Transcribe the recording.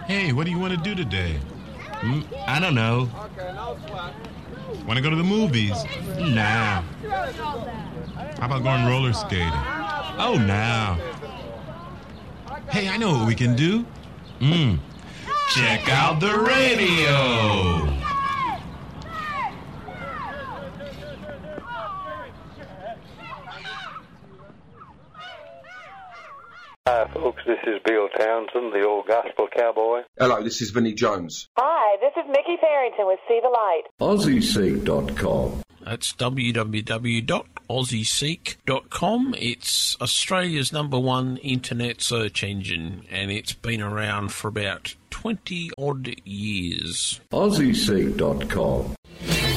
Hey, what do you want to do today? I don't know. Want to go to the movies? Nah. How about going roller skating? Oh, nah. Hey, I know what we can do. Check out the radio. Hi, folks. This is Bill Townsend, the old gospel cowboy. Hello, this is Vinnie Jones. Hi, this is Mickey Farrington with See the Light. AussieSeek.com. That's www.aussieseek.com. It's Australia's #1 internet search engine, and it's been around for about 20-odd years. AussieSeek.com.